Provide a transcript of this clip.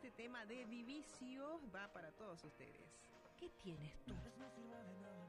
este tema de Divicios va para todos ustedes. ¿Qué tienes tú? No sirve de nada